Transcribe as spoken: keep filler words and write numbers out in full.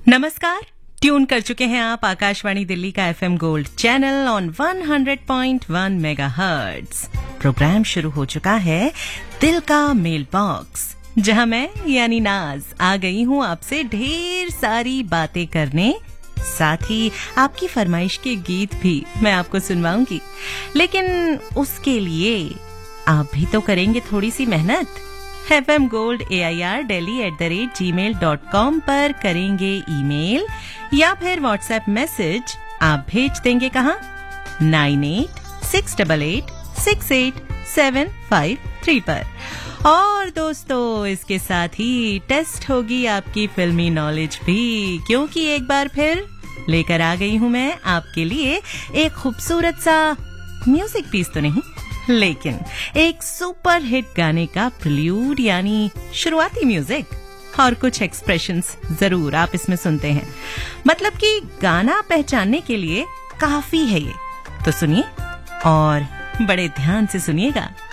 नमस्कार, ट्यून कर चुके हैं आप आकाशवाणी दिल्ली का FM gold channel on hundred point one megahertz. Programme शुरू हो चुका है दिल का मेल बॉक्स, जहां मैं यानी नाज आ गई हूं आपसे ढेर सारी बातें करने, साथ ही आपकी फरमाइश के गीत भी मैं आपको सुनवाऊंगी। लेकिन उसके लिए आप भी तो करेंगे थोड़ी सी मेहनत। FM gold A I R Delhi at the rate ji mail dot com पर करेंगे ईमेल या फिर व्हाट्सएप मैसेज। आप भेज देंगे कहाँ? Nine eight six double eight six eight seven five three पर। और दोस्तों, इसके साथ ही टेस्ट होगी आपकी फिल्मी नॉलेज भी, क्योंकि एक बार फिर लेकर आ गई हूं मैं आपके लिए एक खूबसूरत सा म्यूजिक पीस तो नहीं, लेकिन एक सुपर हिट गाने का प्रिल्यूड यानी शुरुआती म्यूजिक और कुछ एक्सप्रेशंस जरूर आप इसमें सुनते हैं। मतलब कि गाना पहचानने के लिए काफी है ये। तो सुनिए और बड़े ध्यान से सुनिएगा।